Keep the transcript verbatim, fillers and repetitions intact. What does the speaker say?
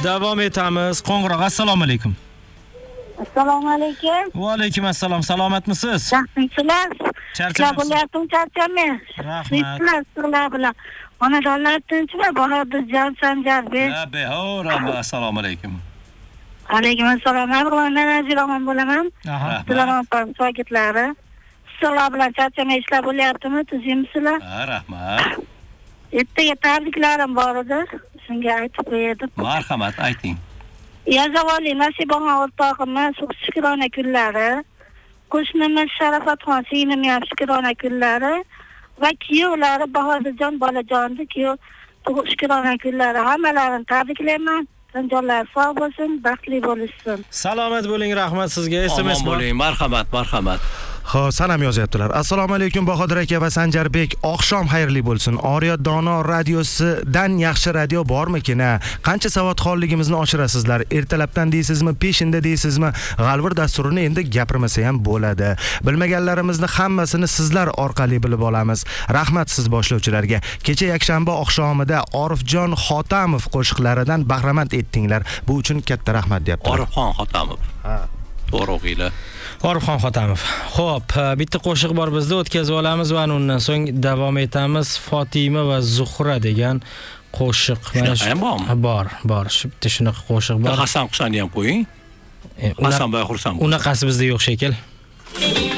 Davom etamiz. Qo'ng'iroq. Assalomu alaykum. Assalomu alaykum. Va alaykum assalom. Salomatmisiz? Yaxshimisizlar? Charchamayapsiz? Bo'lyaptim, charchamayman. Rahmat. Sizlar bilan. Xonadonlar tinchmi? Bahodirjon Sanjarbek. Ha, behor. Assalomu alaykum. Alaykum assalom. Marg'ilondan Naziraxon bo'laman. Aha. Sizlar shogirdlari. Sizlar bilan charchamay ishlar bo'lyaptimi? Tuzimsizlar? Ha, rahmat. Ertaga tabriklarim bor edi. Shunga aytib qo'ydim. Marhamat, ayting. Yazavoli Nasibaxon o'rtog'imiz shukrona kunlari, qo'shnimiz Sharafatxon singlim ham shukrona kunlari va kuyovlari Bahodirjon Bolajonni kuyov shukrona kunlari. Hammalarini tabriklayman. Jonlar sog' bo'lsin, baxtli bo'lishsin. Salomat bo'ling, rahmat sizga. S M S Omon bo'ling, marhamat, marhamat. Xo'p, sanam yozyaptilar. Assalomu alaykum Bahodir aka va Sanjarbek. Oqshom xayrli bo'lsin. Oriyat Dono radiosidan yaxshi radio bormikin? Qancha savodxonligimizni oshirasizlar? Ertalabdan deysizmi, peshinda deysizmi? G'alvir dasturini endi gapirmasa ham bo'ladi. Bilmaganlarimizni hammasini sizlar orqali bilib olamiz. Rahmat siz boshlovchilarga. Kecha yakshanba oqshomida Orifjon Xotamov qo'shiqlaridan bahramand etdinglar. Bu uchun katta rahmat deyapti. Orifxon Xotamov. Ha. To'g'ri o'qinglar. Orifxon Xotamov. Xo'p, bitta qo'shiq bor bizda, o'tkazib olamiz va undan so'ng davom etamiz. Fatima va Zuhra degan qo'shiq. Mana shu bor, bor. Shu bitta shunaqa qo'shiq bor. Hasan Husanni ham qo'ying. Hasan boy Xursand. Unaqasi bizda yo'q shekil.